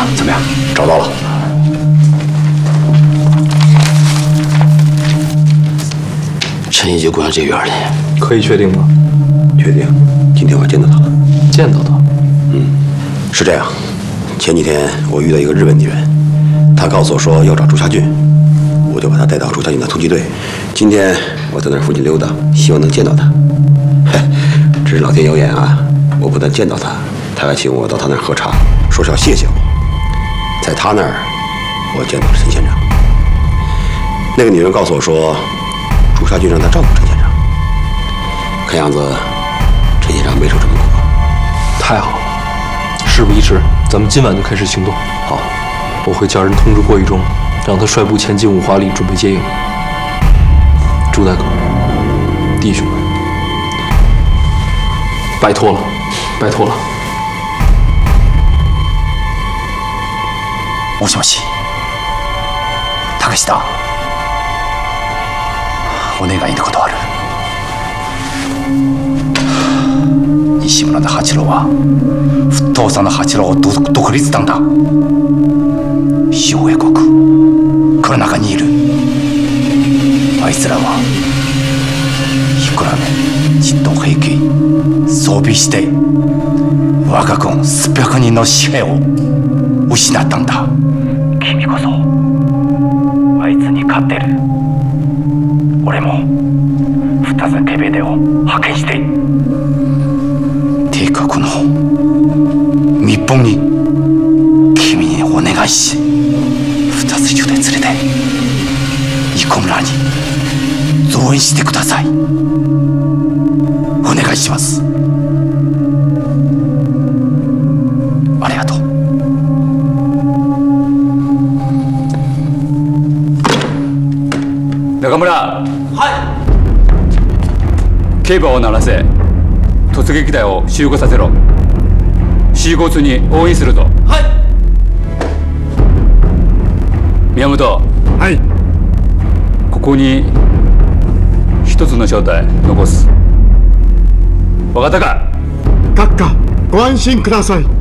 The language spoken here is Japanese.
了，怎么样？ 找到了。 陈毅就关这院里， 可以确定吗？ 确定。今天我见到他了。 见到他？ 是这样。前几天我遇到一个日本女人，她告诉我说要找朱家俊，我就把她带到朱家俊的突击队。今天我在那附近溜达，希望能见到她。嘿，只是老天有眼啊！我不但见到她，她还请我到她那儿喝茶，说是要谢谢我。在她那儿，我见到了陈县长。那个女人告诉我说，朱家俊让她照顾陈县长。看样子，陈县长没受什么苦。 太好了，事不宜迟，咱们今晚就开始行动。 好， 我会叫人通知郭玉忠，让他率部前进五华里准备接应。朱大哥，弟兄们，拜托了，拜托了。 もしもし、高志だ。お願いのことある。西村の八郎は沸騰さんの八郎を独立したんだ。小英国この中にいる。あいつらはいくらめ人兵器装備して我が軍300人の紙幣を失ったんだ。君こそあいつに勝ってる。俺も二つケベデを派遣して帝国の日本に君にお願いし、二つ所で連れて生駒村に増援してください。お願いします。ありがとう。 中村。はい。警棒を鳴らせ。突撃隊を集合させろ。集合中に応援するぞ。はい。宮本。はい。ここに一つの正体残す。分かったか。 閣下、ご安心ください。